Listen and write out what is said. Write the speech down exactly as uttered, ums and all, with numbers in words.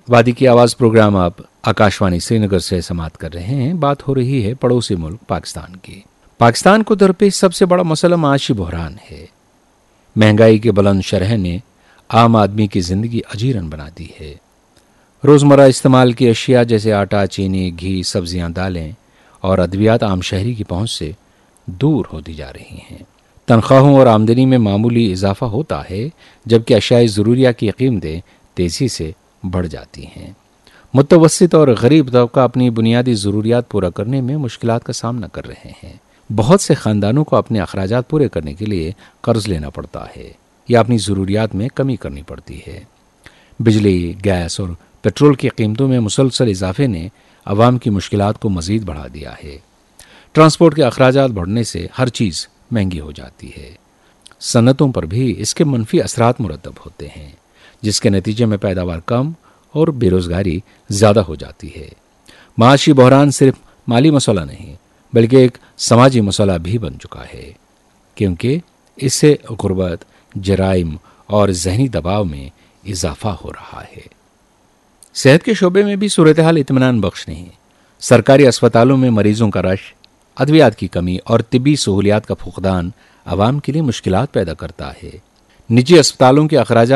وادی کی آواز پروگرام آپ آکاشوانی سری نگر سے سماعت کر رہے ہیں۔ بات ہو رہی ہے پڑوسی ملک پاکستان کی۔ پاکستان کو درپیش سب سے بڑا مسئلہ معاشی بحران ہے۔ مہنگائی کے بلند شرح نے عام آدمی کی زندگی اجیرن بنا دی ہے۔ روزمرہ استعمال کی اشیاء جیسے آٹا، چینی، گھی، سبزیاں، دالیں اور ادویات عام شہری کی پہنچ سے دور ہوتی جا رہی ہیں۔ تنخواہوں اور آمدنی میں معمولی اضافہ ہوتا ہے، جبکہ اشیاء ضروریہ کی قیمتیں تیزی سے بڑھ جاتی ہیں۔ متوسط اور غریب طبقہ اپنی بنیادی ضروریات پورا کرنے میں مشکلات کا سامنا کر رہے ہیں۔ بہت سے خاندانوں کو اپنے اخراجات پورے کرنے کے لیے قرض لینا پڑتا ہے یا اپنی ضروریات میں کمی کرنی پڑتی ہے۔ بجلی، گیس اور پیٹرول کی قیمتوں میں مسلسل اضافے نے عوام کی مشکلات کو مزید بڑھا دیا ہے۔ ٹرانسپورٹ کے اخراجات بڑھنے سے ہر چیز مہنگی ہو جاتی ہے۔ صنعتوں پر بھی اس کے منفی اثرات مرتب ہوتے ہیں، جس کے نتیجے میں پیداوار کم اور بے روزگاری زیادہ ہو جاتی ہے۔ معاشی بحران صرف مالی مسئلہ نہیں بلکہ ایک سماجی مسئلہ بھی بن چکا ہے، کیونکہ اس سے غربت، جرائم اور ذہنی دباؤ میں اضافہ ہو رہا ہے۔ صحت کے شعبے میں بھی صورتحال اطمینان بخش نہیں۔ سرکاری اسپتالوں میں مریضوں کا رش، ادویات کی کمی اور طبی سہولیات کا فقدان عوام کے لیے مشکلات پیدا کرتا ہے۔ نجی اسپتالوں کے اخراجات